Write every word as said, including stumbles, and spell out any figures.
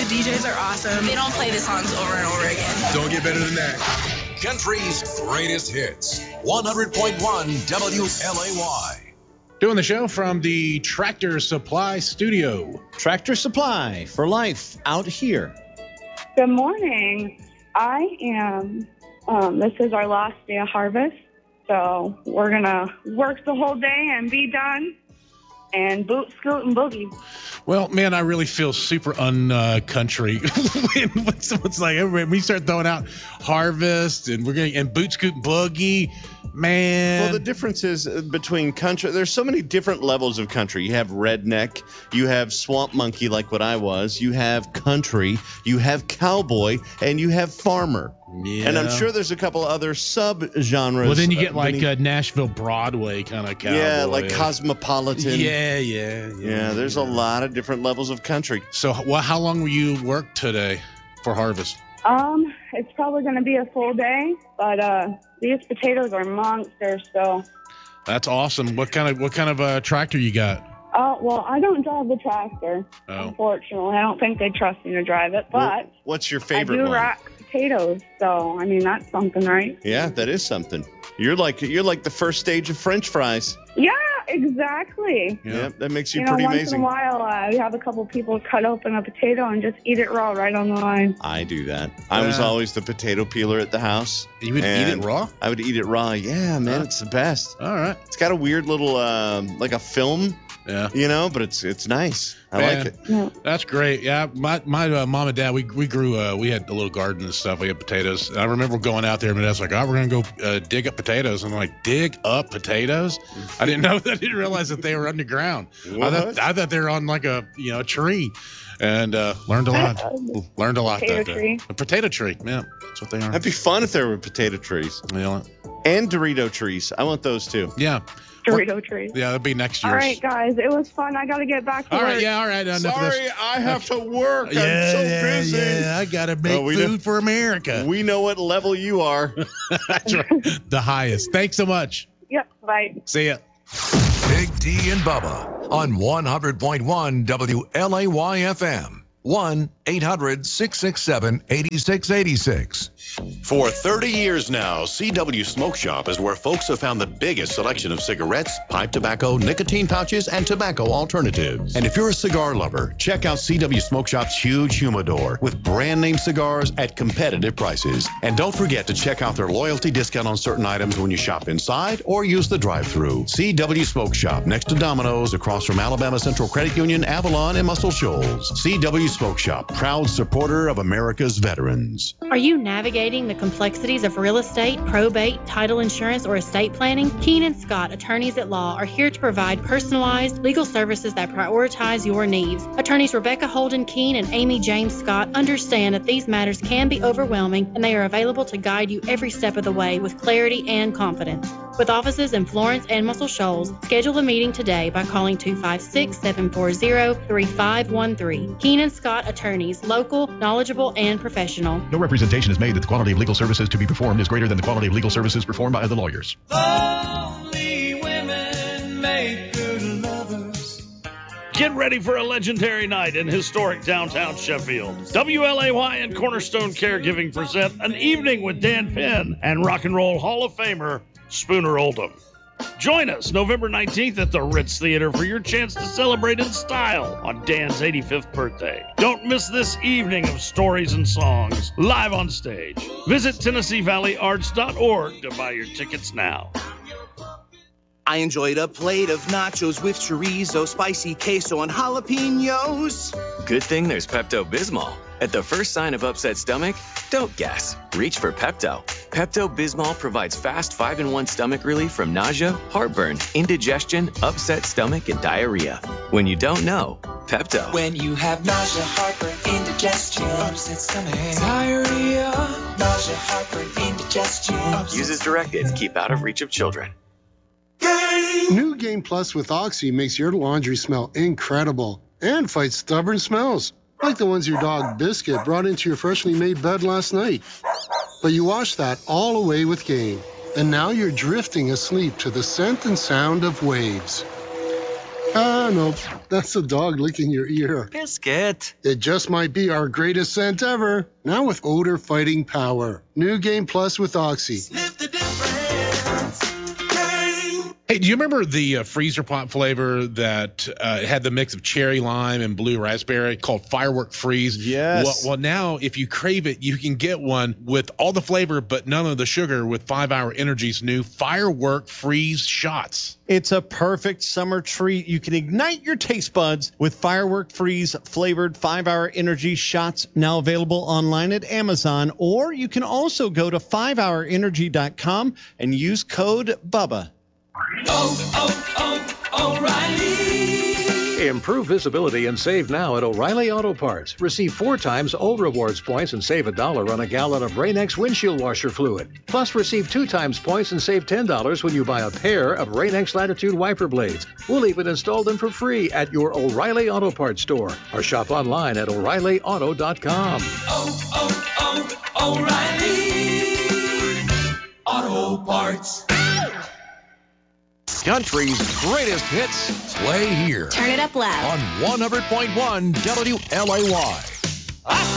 D Js are awesome. They don't play the songs over and over again. Don't get better than that. Country's greatest hits. one hundred point one W L A Y. Doing the show from the Tractor Supply Studio. Tractor Supply for life out here. Good morning. I am, um, this is our last day of harvest, so we're going to work the whole day and be done and boot, scoot, and boogie. Well, man, I really feel super un-country when, when someone's like, when we start throwing out harvest and we're going and boot, scoot, and boogie. Man. Well, the difference is between country. There's so many different levels of country. You have redneck, you have swamp monkey like what I was, you have country, you have cowboy, and you have farmer. Yeah. And I'm sure there's a couple other sub-genres. Well, then you get uh, like a Nashville Broadway kind of cowboy. Yeah, like cosmopolitan. Yeah, yeah, yeah. Yeah, there's a lot of different levels of country. So, well, how long will you work today for harvest? Um, it's probably going to be a full day, but uh, these potatoes are monsters, so. That's awesome. What kind of what kind of uh, tractor you got? Oh, uh, well, I don't drive the tractor, oh. unfortunately. I don't think they trust me to drive it, but well, what's your favorite I do one? rack potatoes, so, I mean, that's something, right? Yeah, that is something. You're like you're like the first stage of French fries. Yeah, exactly. Yeah, yeah that makes you, you know, pretty once amazing. Once in a while, uh, we have a couple people cut open a potato and just eat it raw right on the line. I do that. I was uh, always the potato peeler at the house. You would eat it raw? I would eat it raw. Yeah, man, uh, it's the best. All right. It's got a weird little, uh, like a film. Yeah. You know, but it's it's nice. I Man, like it. Yeah. That's great. Yeah, my my uh, mom and dad, we we grew, uh, we had a little garden and stuff. We had potatoes. And I remember going out there, and that's like, oh, we're going to go uh, dig up potatoes. I'm like, dig up potatoes? I didn't know that. I didn't realize that they were underground. I thought, I thought they were on like a, you know, a tree. And uh, learned a lot. learned a lot potato that day. Tree. A potato tree. Yeah, that's what they are. That'd be fun if there were potato trees. You know, and Dorito trees. I want those too. Yeah. Dorito what? trees. Yeah, that'd be next year. All right, guys. It was fun. I got to get back to all work. All right, yeah, all right. Enough Sorry, of this. I have to work. Yeah, I'm so yeah, busy. Yeah, I got to make oh, food know, for America. We know what level you are. That's right. The highest. Thanks so much. Yep, bye. See ya. Big D and Bubba on one hundred point one W L A Y F M. one eight hundred six six seven eight six eight six. For thirty years now, C W Smoke Shop is where folks have found the biggest selection of cigarettes, pipe tobacco, nicotine pouches, and tobacco alternatives. And if you're a cigar lover, check out C W Smoke Shop's huge humidor with brand name cigars at competitive prices. And don't forget to check out their loyalty discount on certain items when you shop inside or use the drive-thru. C W Smoke Shop, next to Domino's, across from Alabama Central Credit Union, Avalon, and Muscle Shoals. C W Smoke Shop, proud supporter of America's veterans. Are you navigating the complexities of real estate, probate, title insurance, or estate planning? Keenan Scott, attorneys at law, are here to provide personalized legal services that prioritize your needs. Attorneys Rebecca Holden Keene and Amy James Scott understand that these matters can be overwhelming, and they are available to guide you every step of the way with clarity and confidence. With offices in Florence and Muscle Shoals, schedule a meeting today by calling two five six, seven four zero, three five one three. Keenan Scott Attorneys, local, knowledgeable, and professional. No representation is made that the quality of legal services to be performed is greater than the quality of legal services performed by other lawyers. Only women make good lovers. Get ready for a legendary night in historic downtown Sheffield. W L A Y and Cornerstone Caregiving present an evening with Dan Penn and Rock and Roll Hall of Famer Spooner Oldham. Join us November nineteenth at the Ritz Theater for your chance to celebrate in style on Dan's eighty-fifth birthday. Don't miss this evening of stories and songs live on stage. Visit Tennessee Valley Arts dot org to buy your tickets now. I enjoyed a plate of nachos with chorizo, spicy queso, and jalapenos. Good thing there's Pepto-Bismol. At the first sign of upset stomach, don't guess. Reach for Pepto. Pepto-Bismol provides fast five in one stomach relief from nausea, heartburn, indigestion, upset stomach, and diarrhea. When you don't know, Pepto. When you have nausea, heartburn, indigestion, upset stomach, diarrhea, nausea, heartburn, indigestion. Use as directed. Keep out of reach of children. New Game Plus with Oxy makes your laundry smell incredible and fights stubborn smells, like the ones your dog Biscuit brought into your freshly made bed last night. But you washed that all away with Gain, and now you're drifting asleep to the scent and sound of waves. Ah, no, that's a dog licking your ear. Biscuit. It just might be our greatest scent ever. Now with odor-fighting power. New Game Plus with Oxy. Sniff the difference. Game. Hey, do you remember the uh, freezer pop flavor that uh, had the mix of cherry lime and blue raspberry called Firework Freeze? Yes. Well, well, now if you crave it, you can get one with all the flavor but none of the sugar with five hour Energy's new Firework Freeze shots. It's a perfect summer treat. You can ignite your taste buds with Firework Freeze flavored five hour Energy shots, now available online at Amazon, or you can also go to five hour energy dot com and use code BUBBA. Oh, oh, oh, O'Reilly. Improve visibility and save now at O'Reilly Auto Parts. Receive four times O Rewards points and save a dollar on a gallon of Rain-X windshield washer fluid. Plus, receive two times points and save ten dollars when you buy a pair of Rain-X Latitude wiper blades. We'll even install them for free at your O'Reilly Auto Parts store or shop online at O'Reilly Auto dot com. Oh, oh, oh, O'Reilly Auto Parts. Country's greatest hits play here Turn it up loud. on one hundred point one W L A Y.